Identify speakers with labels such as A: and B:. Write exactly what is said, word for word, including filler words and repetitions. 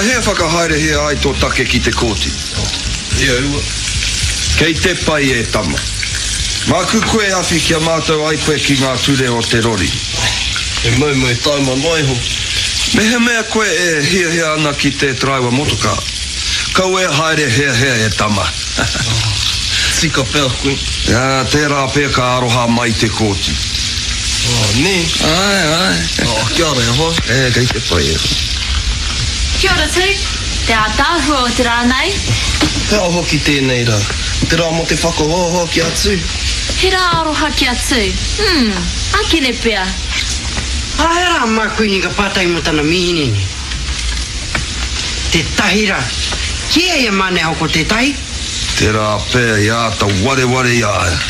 A: he whakahaere he ai tō take ki te kōti.
B: Ia ua.
A: Kei te pai e tama. Mā ku koe awhi kia mātou ai koe ki ngā ture o te rori.
B: E mai mai taima mai ho.
A: Me he mea koe e hia hia ana ki te traiwa motoka. Kau e haere hea hea e tama.
B: Tika pēr koe.
A: Ia, tērā pē ka aroha mai te kōti.
B: Oh, ne.
A: Ai, ai.
B: Oh, kia ora e hoa.
A: E, kei te pai e.
C: Kia ora tū. Te ātāhua o te rānei.
B: Hea hoki tēnei rā. Te rā mo te whakahoahoa ki atu.
C: He rā aroha ki atu. Hmm, akene pēr.
D: Ahera makuni ka patai mo tana mihinini. Te tahira. Kia e mane hoko te tahi?
A: Tērā pē ia ta ware ware ia.